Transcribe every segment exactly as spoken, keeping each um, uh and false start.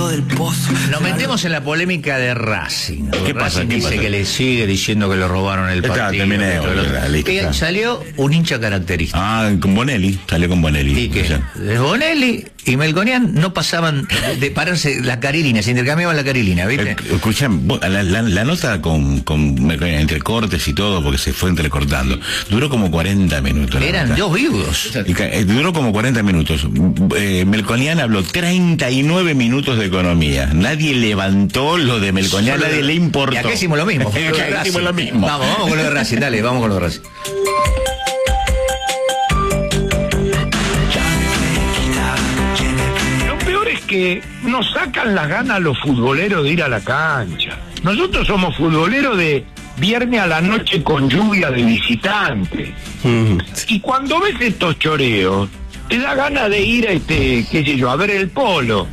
fondo del pozo. Nos metemos en la polémica de Racing. ¿Qué pasa? Racing ¿Qué dice pasa? que le sigue diciendo que lo robaron el Está, partido. terminé, todo lo- la lista, que está. salió un hincha característico. Ah, con Bonelli, salió con Bonelli. Y que O sea, Bonelli y Melconian no pasaban de pararse la carilina, se intercambiaban la carilina, ¿viste? eh, escuchá, vos, la, la, la nota con, con entre cortes y todo, porque se fue entrecortando, duró como cuarenta minutos. la Eran nota. dos viudos. Y ca- eh, duró como cuarenta minutos. Eh, Melconian habló treinta y nueve minutos de economía. Nadie levantó lo de Melconian, Solo- nadie le importó. Y acá hicimos lo mismo. Y acá hicimos lo mismo. Vamos, vamos con lo de Racing, dale, vamos con lo de Racing. Lo peor es que nos sacan las ganas los futboleros de ir a la cancha. Nosotros somos futboleros de viernes a la noche con lluvia de visitante. Y cuando ves estos choreos, te da ganas de ir a este, qué sé yo, a ver el polo.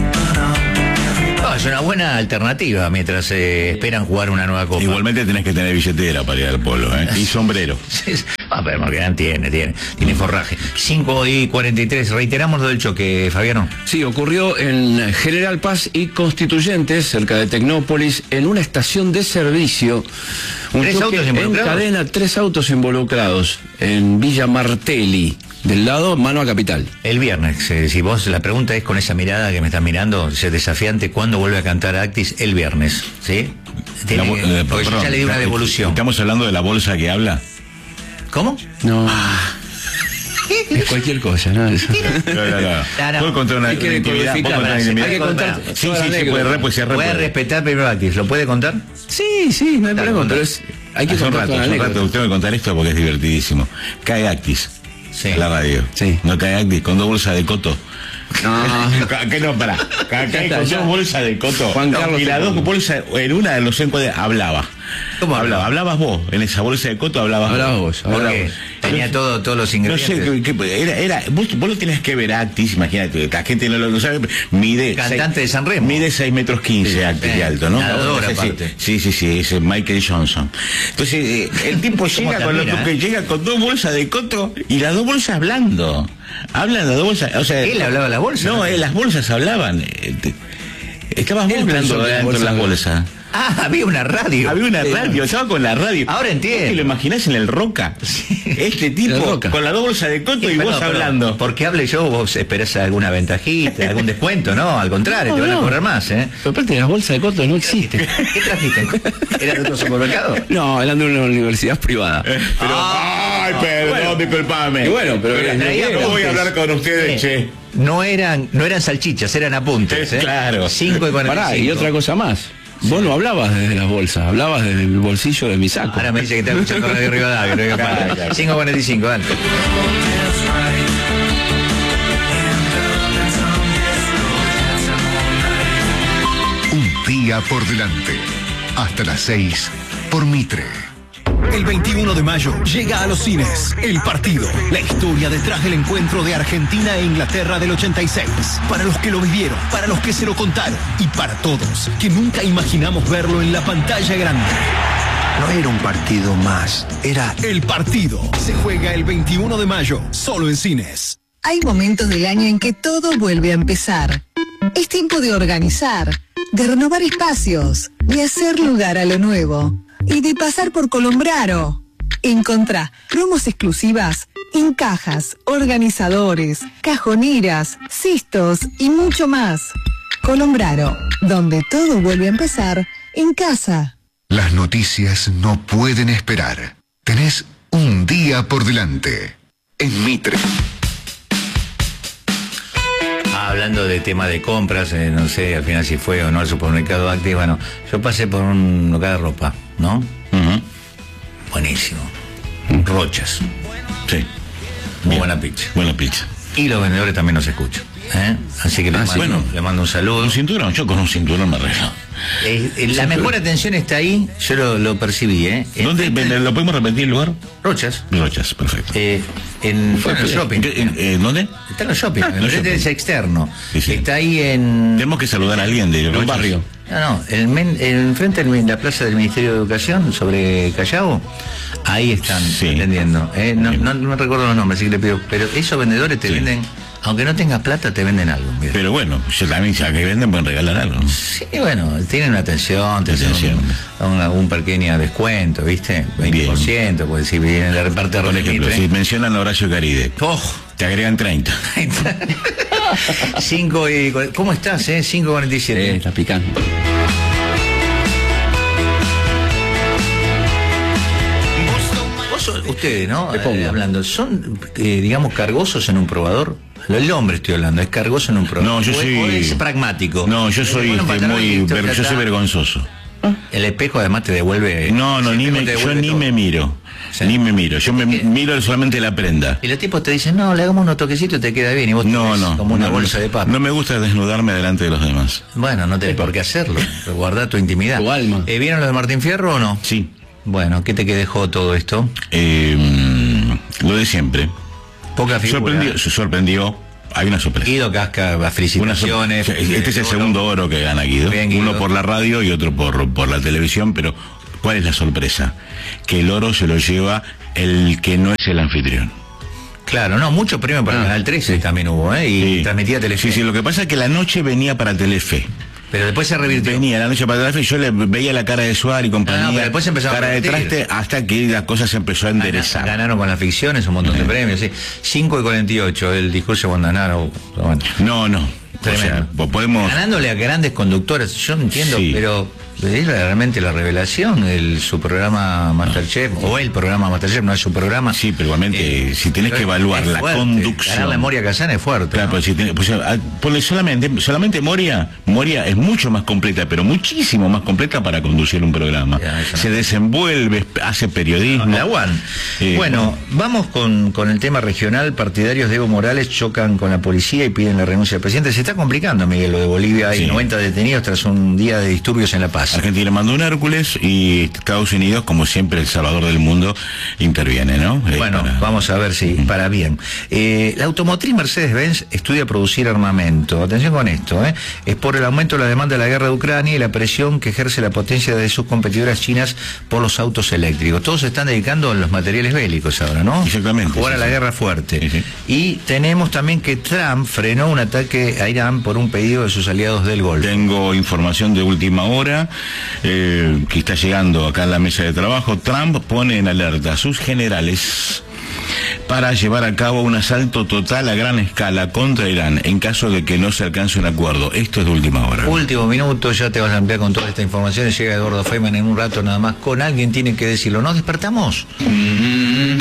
No, es una buena alternativa mientras eh, esperan jugar una nueva copa. Igualmente tenés que tener billetera para ir al polo, ¿eh? Y sombrero. Ah, pero Morgan tiene, tiene, tiene forraje. cinco y cuarenta y tres, reiteramos lo del choque, Fabiano. Sí, ocurrió en General Paz y Constituyentes, cerca de Tecnópolis, en una estación de servicio. Un ¿Tres choque autos involucrados? En cadena, tres autos involucrados, en Villa Martelli, del lado mano a Capital. El viernes, eh, si vos, la pregunta es con esa mirada que me están mirando, es desafiante, ¿cuándo vuelve a cantar Actis? El viernes, ¿sí? Tiene La bo- que- eh, porque yo perdón, ya le di una devolución. Estamos hablando de la bolsa que habla. ¿Cómo? No. Es cualquier cosa, ¿no? Eso. No, no, no. No, no. ¿Puedo contar una Hay que intimidad? ¿Puedo codificar, contar una hay intimidad? que contar Sí, toda la sí, sí, anécdota. puede, re, pues, se re Puede puede. respetar primero Actis, ¿lo puede contar? Sí, sí, no hay Dale, problema, contá. pero es, hay que Hace un contar rato, toda la hace un rato, anécdota. tengo que contar esto porque es divertidísimo. Cae Actis. Sí. La radio. Sí. No cae Actis, con dos bolsas de coto. No. Ca- ¿Qué no, pará? Ca- Cae está, con ya. dos bolsas de coto. Juan No, Carlos y las se dos pone. bolsas, en una de los encuadres hablaba. ¿Cómo hablaba? hablaba? Hablabas vos, en esa bolsa de coto hablabas Hablabas vos, Porque hablabas vos. tenía todo, todos los No ingredientes. sé, ¿qué- qué- era, era, vos, vos lo tenés que ver a Actis, imagínate, la gente no lo no sabe, mide... Cantante seis- de San Remo. Mide seis metros quince Sí, Actis sí. de alto, ¿no? Nadador, Sí, sí, aparte. Sí, sí, sí, es Michael Johnson. Entonces, eh, el tipo llega con, termina, lo, que eh? llega con dos bolsas de coto y las dos bolsas hablando. Hablan las dos bolsas, o sea... ¿Él hablaba las bolsas? No, eh, las bolsas hablaban. eh, te- Estabas vos Él hablando pensó que las dentro de las bolsas- bolsas. Ah, había una radio. Había una radio, estaba con la radio. Ahora entiendo. ¿Te lo imaginás en el Roca? Este tipo El Roca. con la dos bolsas de coto y Perdón, vos perdón. hablando. Porque hable yo, vos esperás alguna ventajita, algún descuento, ¿no? Al contrario, No, te van no. a cobrar más, ¿eh? Pero aparte las bolsas de coto no existen. ¿Qué trajiste? ¿Era de otro supermercado? No, eran de una universidad privada. Pero, ay, perdón, bueno. disculpame. Y bueno, pero Pero es lo que no era. voy a hablar con ustedes, che. No eran, no eran salchichas, eran apuntes, ¿eh? Claro. cinco y cuarenta y cinco. Pará, y otra cosa más. Vos no hablabas desde las bolsas, hablabas desde el bolsillo de mi saco. Ahora me dice que está escuchando Radio Rivadavia, no diga Claro, para. claro. cinco y cuarenta y cinco, dale. Un día por delante. Hasta las seis por Mitre. El veintiuno de mayo llega a los cines El Partido, la historia detrás del encuentro de Argentina e Inglaterra del ochenta y seis. Para los que lo vivieron, para los que se lo contaron y para todos que nunca imaginamos verlo en la pantalla grande. No era un partido más, era... El Partido se juega el veintiuno de mayo, solo en cines. Hay momentos del año en que todo vuelve a empezar. Es tiempo de organizar, de renovar espacios, de hacer lugar a lo nuevo y de pasar por Colombraro. Encontrá promos exclusivas en cajas, organizadores, cajoneras, cistos y mucho más. Colombraro, donde todo vuelve a empezar en casa. Las noticias no pueden esperar. Tenés un día por delante. En Mitre. Ah, hablando de tema de compras, eh, no sé al final si fue o no al supermercado Actis, bueno, yo pasé por un local de ropa, ¿no? Ujú. Buenísimo. Rochas. Sí. Muy Bien. buena pizza. Buena pizza. Y los vendedores también nos escuchan, ¿eh? Así que les, Ah, mando, sí. Bueno. les mando un saludo. Un cinturón, yo con un cinturón me arreglo. Eh, eh, la mejor atención está ahí, yo lo, lo percibí, ¿eh? ¿Dónde? En- ¿Lo podemos repetir el lugar? Rochas. Rochas, perfecto. Eh, en, en los shopping. ¿En qué- en- en ¿Dónde? Está en los shopping. Ah, en el los frente shopping. es externo. Sí, sí. Está ahí en... Tenemos que saludar a alguien de un Rochas. barrio. No, no, el men- el frente de la plaza del Ministerio de Educación, sobre Callao, ahí están Sí. vendiendo. ¿eh? No, no, no me recuerdo los nombres, así que le pido. Pero esos vendedores te Sí. venden Aunque no tengas plata, te venden algo. Mira. Pero bueno, yo también, ya que venden, pueden regalar algo. Sí, bueno, tienen una atención, te hacen un, un, un pequeño descuento, ¿viste? veinte por ciento, pues si vienen de reparte Por ejemplo, si mencionan a Horacio Caride, oh. te agregan treinta. cinco y... ¿Cómo estás, eh? cinco cuarenta y siete. Eh, está picando. Ustedes, ¿no? Eh, hablando, ¿son, eh, digamos, cargosos en un probador? El hombre estoy hablando, ¿es cargoso en un probador? No, yo ¿O soy... ¿O es pragmático? No, yo soy este, muy... Ver, yo soy vergonzoso. El espejo además te devuelve... No, no, ni me, yo ni todo. me miro. Sí. Ni me miro. Yo me miro solamente la prenda. Y los tipos te dicen, no, le hagamos unos toquecitos y te queda bien. Y vos no, te no, como una no, bolsa no, de papa. No me gusta desnudarme delante de los demás. Bueno, no tenés por qué hacerlo. Guardá tu intimidad. Tu alma. Eh, ¿Vieron lo de Martín Fierro o no? Sí. Bueno, ¿qué te dejó todo esto? Eh, lo de siempre. Poca figura. Sorprendió, se sorprendió. Hay una sorpresa. Guido Casca, felicitaciones. Una este es el segundo oro que gana Guido. Bien, Guido. Uno por la radio y otro por, por la televisión, pero ¿cuál es la sorpresa? Que el oro se lo lleva el que no es el anfitrión. Claro, no, mucho premio para ah, Canal trece sí. también hubo, ¿eh? Y sí. transmitía Telefe. Sí, sí, lo que pasa es que la noche venía para Telefe. Pero después se revirtió. Venía la noche para Telefe y yo le veía la cara de Suárez y compañía. No, no, pero después empezó cara a de traste hasta que la cosa se empezó a enderezar. Ganaron con las ficciones un montón sí. de premios, sí. cinco y cuarenta y ocho, el discurso de Bondanaro. Bueno. No, no. Tremendo. O sea, podemos... Ganándole a grandes conductores, yo no entiendo, sí. pero es realmente la revelación, el, su programa Masterchef, no. o el programa Masterchef, no es su programa. Sí, pero igualmente, eh, si tenés que evaluar la fuerte. conducción. Ganar la Moria Kazan es fuerte. Claro, ¿no? Pues si tenés, pues, ponle solamente, solamente Moria, Moria es mucho más completa, pero muchísimo más completa para conducir un programa. Ya, Se no. desenvuelve, hace periodismo. No, la One. Eh, bueno, bueno, vamos con, con el tema regional. Partidarios de Evo Morales chocan con la policía y piden la renuncia del presidente. Se está complicando, Miguel, lo de Bolivia. Hay sí. noventa detenidos tras un día de disturbios en La Paz. Argentina mandó un Hércules y Estados Unidos, como siempre, el salvador del mundo, interviene, ¿no? Eh, bueno, para... vamos a ver si para bien. Eh, la automotriz Mercedes-Benz estudia producir armamento. Atención con esto, ¿eh? Es por el aumento de la demanda de la guerra de Ucrania y la presión que ejerce la potencia de sus competidoras chinas por los autos eléctricos. Todos se están dedicando a los materiales bélicos ahora, ¿no? Exactamente. Jugar sí, a la sí. guerra fuerte. Sí, sí. Y tenemos también que Trump frenó un ataque a Irán por un pedido de sus aliados del Golfo. Tengo información de última hora eh, que está llegando acá en la mesa de trabajo. Trump pone en alerta a sus generales para llevar a cabo un asalto total a gran escala contra Irán en caso de que no se alcance un acuerdo. Esto es de última hora. Último minuto, ya te vas a ampliar con toda esta información. Llega Eduardo Feynman en un rato nada más. Con alguien tiene que decirlo. ¿Nos despertamos? Mm-hmm.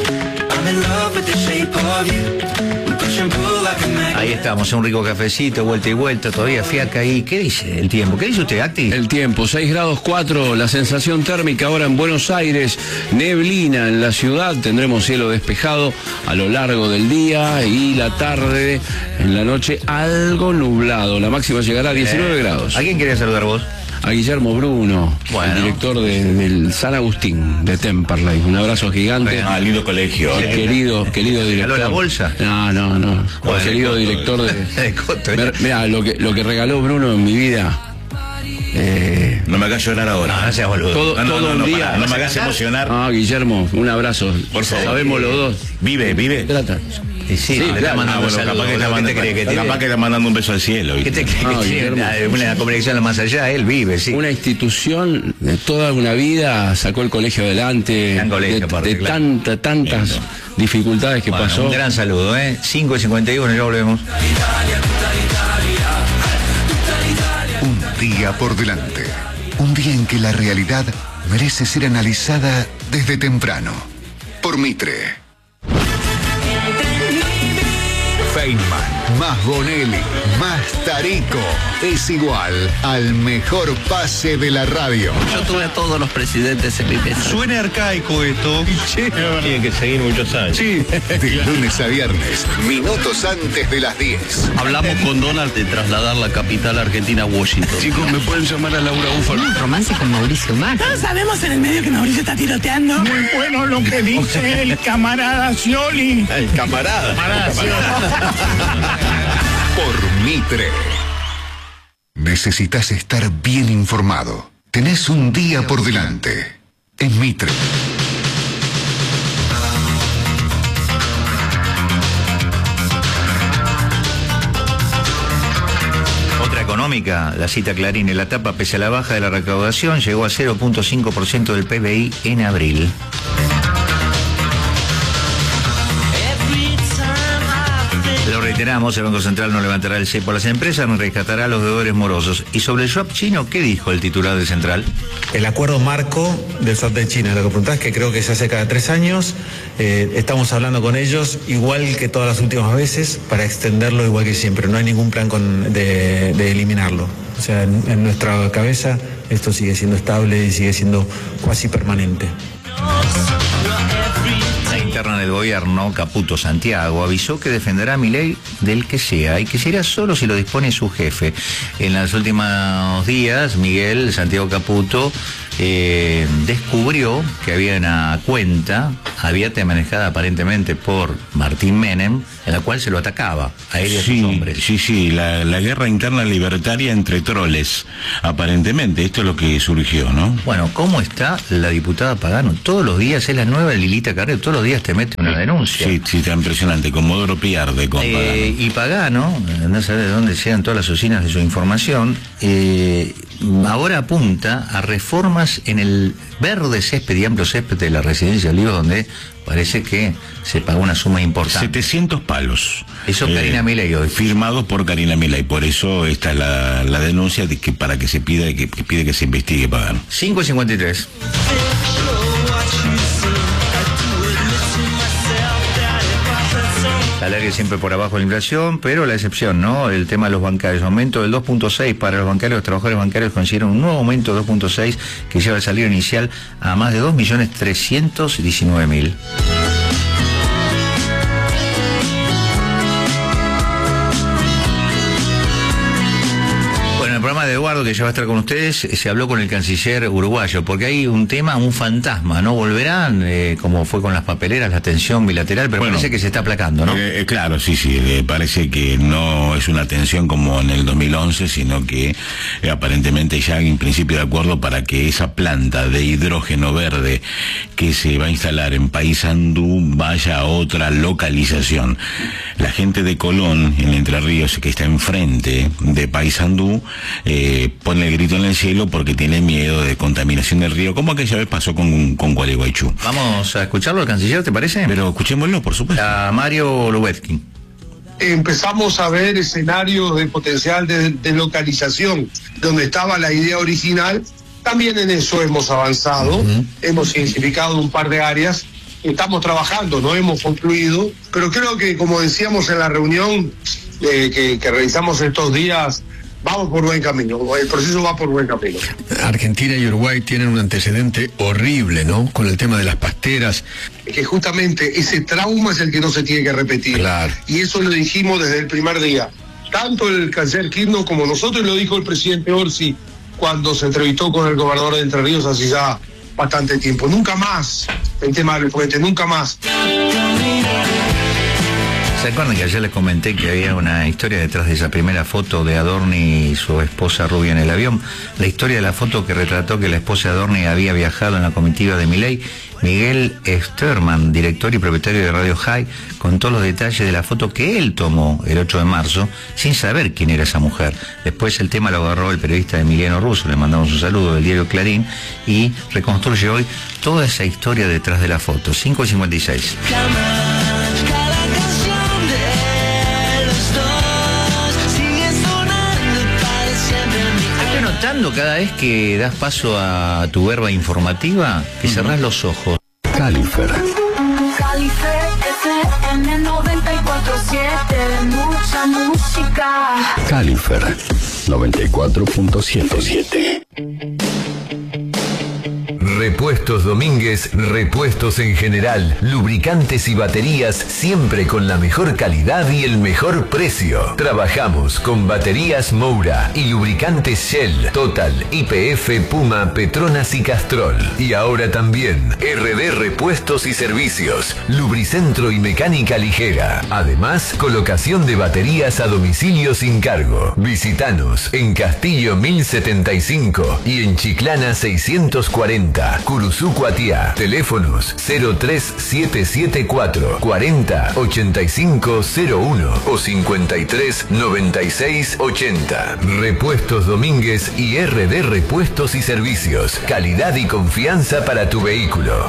Ahí estamos, un rico cafecito, vuelta y vuelta, todavía fiaca ahí. ¿Qué dice el tiempo? ¿Qué dice usted, Acti? El tiempo, seis grados cuatro, la sensación térmica ahora en Buenos Aires, neblina en la ciudad, tendremos cielo despejado a lo largo del día y la tarde, en la noche algo nublado, la máxima llegará a diecinueve eh, grados. ¿A quién quería saludar vos? A Guillermo Bruno, bueno. el director de, del San Agustín de Temperley. Un abrazo gigante. Ah, lindo colegio. El querido, querido director. ¿Regaló la bolsa? No, no, no. Bueno, querido director de. de Mira, lo que, lo que regaló Bruno en mi vida. Eh, no me hagas llorar ahora. No, no seas boludo. Todo, no, no, todo no, un no, día. Para, no me hagas emocionar. Ah, Guillermo, un abrazo. Por favor. Sabemos los dos. Vive, vive. Trata. Sí, sí, sí, le claro. está mandando ah, bueno, saludos. capaz que está, mandando, que capaz tiene? que está mandando un beso al cielo. ¿Qué te crees no, que tiene? Una, una comunicación más allá, él vive, sí. Una institución de toda una vida, sacó el colegio adelante, colegio, de, aparte, de claro. tanta, tantas Lindo. dificultades que bueno, pasó. Un gran saludo, ¿eh? cinco y cincuenta y uno, ya volvemos. Un día por delante. Un día en que la realidad merece ser analizada desde temprano. Por Mitre. Feynman, más Bonelli, más Tarico, es igual al mejor pase de la radio. Yo tuve a todos los presidentes en mi mesa. Suena arcaico esto. Sí. Tiene que seguir muchos años. Sí. De lunes a viernes, minutos antes de las diez. Hablamos con Donald de trasladar la capital argentina a Washington. Chicos, ¿me pueden llamar a Laura Búfalo? Un romance con Mauricio Macri. Todos sabemos en el medio que Mauricio está tiroteando. Muy bueno lo que dice el camarada Scioli. El camarada. camarada Scioli. Por Mitre. Necesitas estar bien informado. Tenés un día por delante. En Mitre. económica, la cita Clarín en la tapa, pese a la baja de la recaudación, llegó a cero punto cinco por ciento del P B I en abril. Lo reiteramos, el Banco Central no levantará el cepo a las empresas, no rescatará a los deudores morosos. Y sobre el swap chino, ¿qué dijo el titular del Central? El acuerdo marco del swap de China, lo que preguntás, que creo que se hace cada tres años. Eh, estamos hablando con ellos, igual que todas las últimas veces, para extenderlo igual que siempre. No hay ningún plan con, de, de eliminarlo. O sea, en, en nuestra cabeza esto sigue siendo estable y sigue siendo cuasi permanente. La interna del gobierno, Caputo Santiago, avisó que defenderá a Milei del que sea y que será solo si lo dispone su jefe. En los últimos días, Miguel Santiago Caputo eh, descubrió que había una cuenta abierta y manejada aparentemente por Martín Menem, en la cual se lo atacaba a él y a sí, sus hombres. Sí, sí, la, la guerra interna libertaria entre troles, aparentemente, esto es lo que surgió, ¿no? Bueno, ¿cómo está la diputada Pagano? Todos los días es la nueva Lilita Carrero, todos los días te mete una denuncia. Sí, sí, está impresionante, Comodoro Piarde con eh, Pagano. Y Pagano, no sabe de dónde sean todas las usinas de su información, eh, ahora apunta a reformas en el verde césped y amplio césped de la Residencia de Olivos, donde parece que se pagó una suma importante. setecientos palos. Eso eh, Karina Milei hoy. Firmados por Karina Milei. Por eso está la, la denuncia de que para que se pida que, que pide que se investigue Pagano. cinco y cincuenta y tres. Salario siempre por abajo de la inflación, pero la excepción, ¿no? El tema de los bancarios. Aumento del dos punto seis para los bancarios. Los trabajadores bancarios consiguieron un nuevo aumento de dos punto seis que lleva el salario inicial a más de dos millones trescientos diecinueve mil. Programa de Eduardo, que ya va a estar con ustedes, se habló con el canciller uruguayo, porque hay un tema, un fantasma, ¿no? Volverán, eh, como fue con las papeleras, la tensión bilateral, pero bueno, parece que se está aplacando, ¿no? Eh, claro, sí, sí, eh, parece que no es una tensión como en el dos mil once, sino que eh, aparentemente ya hay un principio de acuerdo para que esa planta de hidrógeno verde que se va a instalar en Paysandú vaya a otra localización. La gente de Colón, en Entre Ríos, que está enfrente de Paysandú, Eh, pone el grito en el cielo porque tiene miedo de contaminación del río, como aquella vez pasó con, con Gualeguaychú. Vamos a escucharlo al canciller, ¿te parece? Pero escuchémoslo, por supuesto. A Mario Lubetsky. Empezamos a ver escenarios de potencial de deslocalización donde estaba la idea original. También en eso hemos avanzado, uh-huh. Hemos identificado un par de áreas, estamos trabajando, no hemos concluido, pero creo que, como decíamos en la reunión eh, que, que realizamos estos días, vamos por buen camino, el proceso va por buen camino. Argentina y Uruguay tienen un antecedente horrible, ¿no? Con el tema de las pasteras. Que justamente ese trauma es el que no se tiene que repetir. Claro. Y eso lo dijimos desde el primer día. Tanto el canciller Kirchner como nosotros, lo dijo el presidente Orsi cuando se entrevistó con el gobernador de Entre Ríos hace ya bastante tiempo. Nunca más el tema del puente, nunca más. ¿Se acuerdan que ayer les comenté que había una historia detrás de esa primera foto de Adorni y su esposa rubia en el avión? La historia de la foto que retrató que la esposa de Adorni había viajado en la comitiva de Milei. Miguel Sterman, director y propietario de Radio High, contó los detalles de la foto que él tomó el ocho de marzo sin saber quién era esa mujer. Después el tema lo agarró el periodista Emiliano Russo, le mandamos un saludo del diario Clarín, y reconstruye hoy toda esa historia detrás de la foto. cinco y cincuenta y seis. Cada vez que das paso a tu verba informativa, que cerrás los ojos. Califer. Califer F M noventa y cuatro punto siete, mucha música. Califer noventa y cuatro punto siete. Repuestos Domínguez, repuestos en general, lubricantes y baterías, siempre con la mejor calidad y el mejor precio. Trabajamos con baterías Moura y lubricantes Shell, Total, Y P F, Puma, Petronas y Castrol. Y ahora también R D Repuestos y Servicios, lubricentro y mecánica ligera. Además, colocación de baterías a domicilio sin cargo. Visítanos en Castillo mil setenta y cinco y en Chiclana seiscientos cuarenta. Fiesta. Curuzú Cuatiá. Teléfonos cero tres siete siete cuatro cuarenta ochenta y cinco cero uno o cincuenta y tres noventa y seis ochenta. Repuestos Domínguez y R D Repuestos y Servicios. Calidad y confianza para tu vehículo.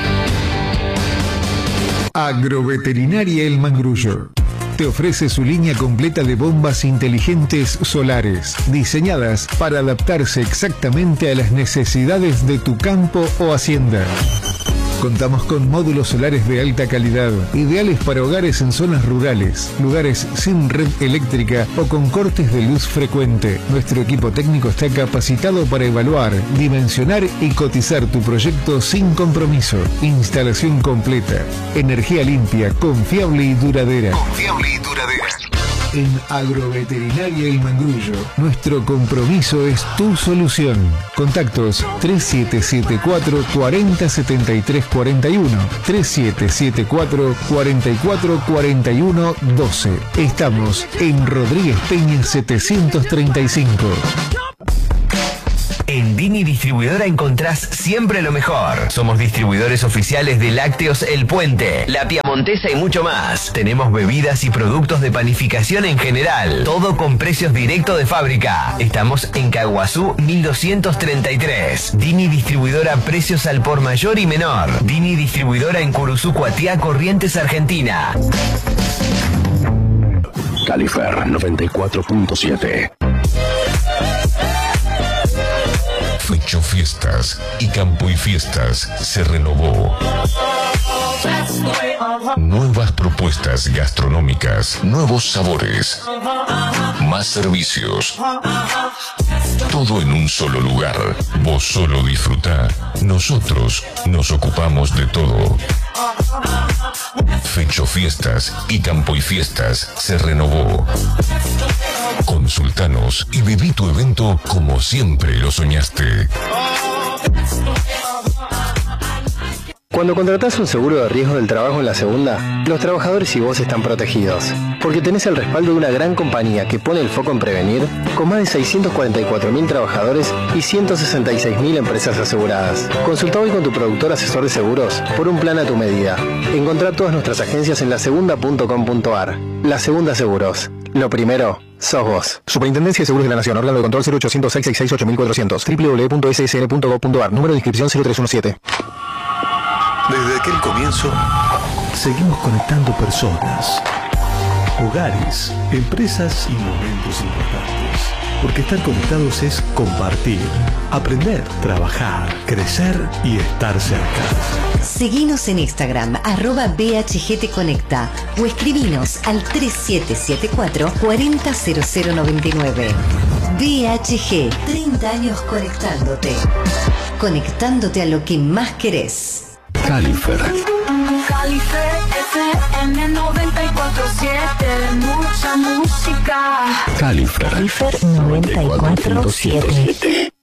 Agroveterinaria El Mangrullo te ofrece su línea completa de bombas inteligentes solares, diseñadas para adaptarse exactamente a las necesidades de tu campo o hacienda. Contamos con módulos solares de alta calidad, ideales para hogares en zonas rurales, lugares sin red eléctrica o con cortes de luz frecuente. Nuestro equipo técnico está capacitado para evaluar, dimensionar y cotizar tu proyecto sin compromiso. Instalación completa, energía limpia, confiable y duradera. Confiable y duradera. En Agroveterinaria El Mangrullo, nuestro compromiso es tu solución. Contactos tres siete siete cuatro cuarenta setenta y tres cuarenta y uno, tres siete siete cuatro cuarenta y cuatro cuarenta y uno doce. Estamos en Rodríguez Peña setecientos treinta y cinco. En Dini Distribuidora encontrás siempre lo mejor. Somos distribuidores oficiales de Lácteos El Puente, La Piamontesa y mucho más. Tenemos bebidas y productos de panificación en general. Todo con precios directos de fábrica. Estamos en Caguazú mil doscientos treinta y tres. Dini Distribuidora, precios al por mayor y menor. Dini Distribuidora en Curuzú, Cuatiá, Corrientes, Argentina. Califer noventa y cuatro punto siete. Fecho Fiestas y Campo y Fiestas se renovó. Nuevas propuestas gastronómicas, nuevos sabores, más servicios. Todo en un solo lugar. Vos solo disfrutá. Nosotros nos ocupamos de todo. Fecho Fiestas y Campo y Fiestas se renovó. Consultanos y viví tu evento como siempre lo soñaste. Cuando contratás un seguro de riesgo del trabajo en la segunda, los trabajadores y vos están protegidos, porque tenés el respaldo de una gran compañía que pone el foco en prevenir, con más de seiscientos cuarenta y cuatro mil trabajadores y ciento sesenta y seis mil empresas aseguradas. Consulta hoy con tu productor asesor de seguros por un plan a tu medida. Encontrá todas nuestras agencias en la segunda punto com punto ar. La Segunda Seguros. Lo primero, sos vos. Superintendencia de Seguros de la Nación. Órgano de control cero ochocientos seis sesenta y seis ocho mil cuatrocientos. doble u doble u doble u punto ese ese ene punto gob punto ar. Número de inscripción cero tres uno siete. Desde aquel comienzo, seguimos conectando personas, hogares, empresas y momentos importantes. Porque estar conectados es compartir, aprender, trabajar, crecer y estar cerca. Seguinos en Instagram, arroba B H G Te Conecta, o escribinos al tres siete siete cuatro cuarenta cero cero noventa y nueve. B H G, treinta años conectándote. Conectándote a lo que más querés. Califer. Califer F M noventa y cuatro siete, mucha música. Califer Califer noventa y cuatro punto siete.